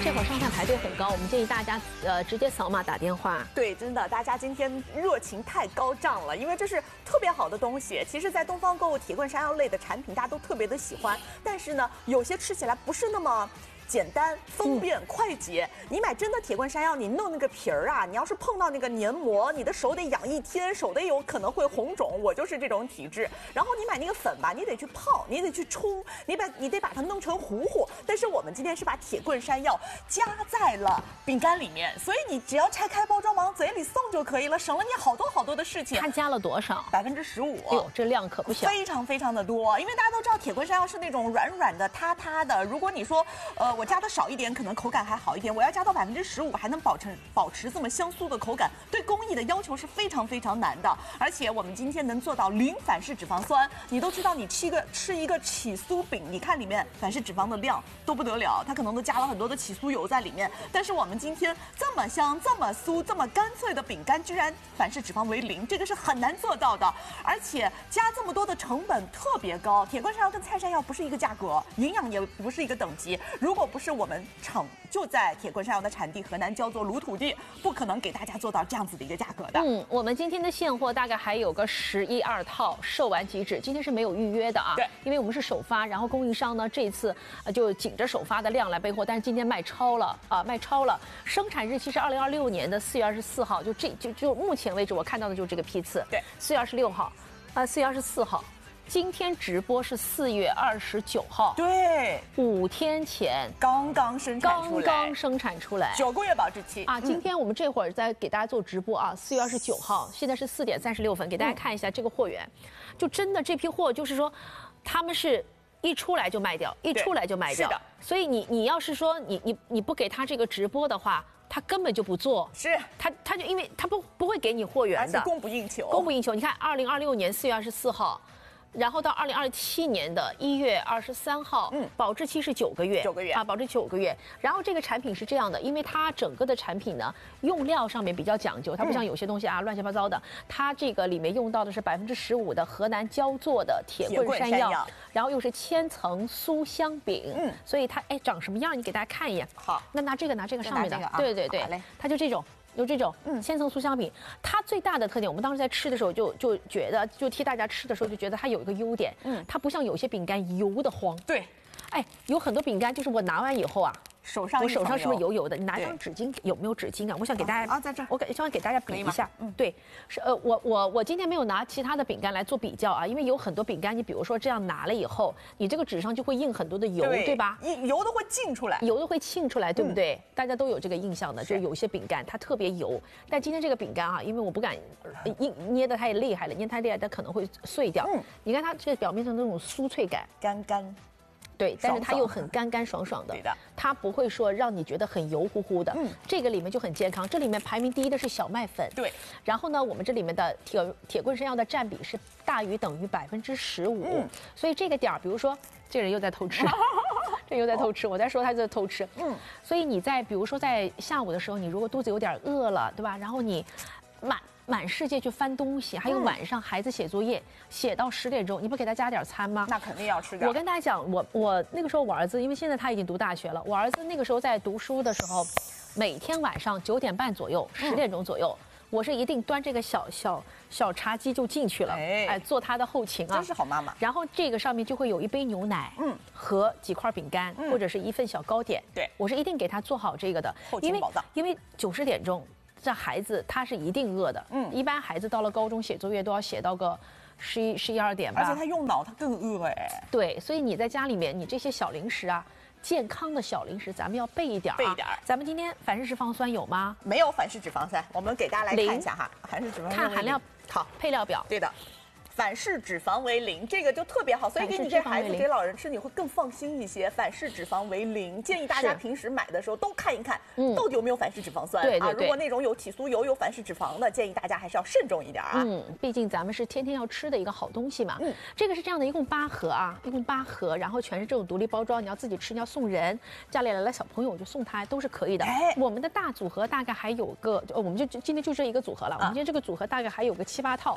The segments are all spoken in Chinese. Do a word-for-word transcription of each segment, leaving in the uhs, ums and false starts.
这会儿上菜排队很高，我们建议大家呃直接扫码打电话。 对，真的，大家今天热情太高涨了，因为这是特别好的东西。其实，在东方购物，铁棍山药类的产品大家都特别的喜欢，但是呢，有些吃起来不是那么简单、方便、快捷。你买真的铁棍山药，你弄那个皮儿啊，你要是碰到那个黏膜，你的手得养一天，手得有可能会红肿。我就是这种体质。然后你买那个粉吧，你得去泡，你得去冲，你把你得把它弄成糊糊。但是我们今天是把铁棍山药加在了饼干里面，所以你只要拆开包装往嘴里送就可以了，省了你好多好多的事情。 它加了多少？ 百分之十五。 哎呦，这量可不小， 非常非常的多。因为大家都知道铁棍山药是那种软软的、塌塌的。如果你说，呃，我加的少一点，可能口感还好一点。我要加到百分之十五，还能保持保持这么香酥的口感，对工艺的要求是非常非常难的。而且我们今天能做到零反式脂肪酸。你都知道，你吃一个吃一个起酥饼，你看里面反式脂肪的量都不得了，它可能都加了很多的起酥油在里面。但是我们今天这么香、这么酥、这么干脆的饼干，居然反式脂肪为零，这个是很难做到的。而且加这么多的成本特别高，铁棍山药跟菜山药不是一个价格，营养也不是一个等级。如果不是我们厂就在铁棍山药的产地河南焦作鲁土地，不可能给大家做到这样子的一个价格的。 嗯，我们今天的现货大概还有个十一二套，售完即止。今天是没有预约的啊， 对， 因为我们是首发，然后供应商呢这一次呃就紧着首发的量来备货，但是今天卖超了啊，卖超了。生产日期是二零二六年的四月二十四号，就这就就目前为止我看到的就是这个批次， 对， 四月二十六号，呃，四月二十四号。今天直播是四月二十九号， 对， 五天前刚刚生产出来， 刚刚生产出来， 九个月保质期啊。今天我们这会儿在给大家做直播啊，四月二十九号，现在是四点三十六分，给大家看一下这个货源，就真的这批货就是说，他们是一出来就卖掉，一出来就卖掉， 是的。 所以你你要是说你你你不给他这个直播的话，他根本就不做， 是他他就因为他不不会给你货源的， 而且供不应求， 供不应求。你看，二零二六年四月二十四号。然后到二零二七年的一月二十三号，嗯，保质期是九个月， 九个月啊，保质九个月。然后这个产品是这样的，因为它整个的产品呢，用料上面比较讲究，它不像有些东西啊、嗯、乱七八糟的，它这个里面用到的是百分之十五的河南焦作的铁棍山药，然后又是千层酥香饼，嗯，所以它哎长什么样？你给大家看一眼。 好， 那拿这个拿这个上面的， 这个啊、 对对对，它就这种。有这种嗯千层酥香饼，它最大的特点，我们当时在吃的时候就就觉得，就替大家吃的时候就觉得它有一个优点，嗯，它不像有些饼干油的慌， 对， 哎，有很多饼干就是我拿完以后啊， 手上我手上是不是油油的？你拿张纸巾，有没有纸巾啊？我想给大家啊，在这儿， 我给稍微给大家比一下，嗯，对，是呃，我我我今天没有拿其他的饼干来做比较啊，因为有很多饼干，你比如说这样拿了以后，你这个纸上就会印很多的油，对, 对吧？ 油都会浸出来， 油都会沁出来，对不对？嗯、大家都有这个印象的，就有些饼干它特别油，但今天这个饼干啊，因为我不敢捏捏得太厉害了，捏太厉害它可能会碎掉。嗯，你看它这个表面上那种酥脆感， 干干。 对，但是它又很干干爽爽的， 对的， 它不会说让你觉得很油乎乎的。嗯，这个里面就很健康。这里面排名第一的是小麦粉， 对。 然后呢，我们这里面的铁铁棍山药的占比是大于等于百分之十五，所以这个点儿，比如说这人又在偷吃，这又在偷吃，我在说他在偷吃。嗯，所以你在比如说在下午的时候，你如果肚子有点饿了，对吧？然后你满。满世界去翻东西，还有晚上孩子写作业，写到十点钟，你不给他加点餐吗？ 那肯定要吃点。 我跟大家讲，我我那个时候我儿子，因为现在他已经读大学了，我儿子那个时候在读书的时候，每天晚上九点半左右、十点钟左右，嗯、我是一定端这个小小小茶几就进去了，哎，哎做他的后勤啊， 真是好妈妈。 然后这个上面就会有一杯牛奶，嗯，和几块饼干、嗯、或者是一份小糕点， 对， 我是一定给他做好这个的， 后勤宝藏。 因为九十点钟。这孩子他是一定饿的，嗯，一般孩子到了高中写作业都要写到个十一、十一二点吧， 而且他用脑，他更饿哎。 对，所以你在家里面，你这些小零食啊，健康的小零食，咱们要备一点、啊， 备一点。 咱们今天反式脂肪酸有吗？ 没有反式脂肪酸，我们给大家来看一下哈，反式脂肪酸看含量， 好， 配料表， 对的。反式脂肪为零，这个就特别好，所以给你这孩子给老人吃，你会更放心一些。反式脂肪为零，建议大家平时买的时候都看一看，到底有没有反式脂肪酸、嗯、 对对对啊？如果那种有起酥油、有反式脂肪的，建议大家还是要慎重一点啊。 嗯，毕竟咱们是天天要吃的一个好东西嘛。嗯，这个是这样的，一共八盒啊，一共八盒，然后全是这种独立包装，你要自己吃，你要送人，家里来了小朋友我就送他，都是可以的。哎，我们的大组合大概还有个，我们就今天就这一个组合了，啊、我们今天这个组合大概还有个七八套。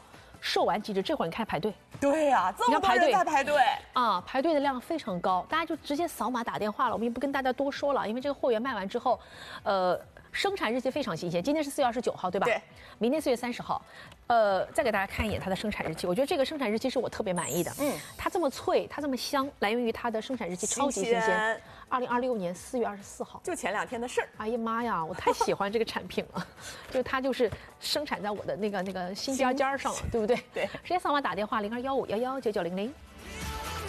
售完即止，这会儿你看排队。 对呀、啊，这么多人在排队啊，排队的量非常高，大家就直接扫码打电话了。我们也不跟大家多说了，因为这个货源卖完之后，呃，生产日期非常新鲜。今天是四月二十九号，对吧？ 对。 明天四月三十号，呃，再给大家看一眼它的生产日期。我觉得这个生产日期是我特别满意的。嗯。它这么脆，它这么香，来源于它的生产日期超级新鲜。二零二六年四月二十四号， 就前两天的事儿。 哎呀妈呀，我太喜欢这个产品了，就是它就是生产在我的那个那个心尖尖上了，对不对？ 对。 直接扫码打电话零二幺五幺幺九九零零。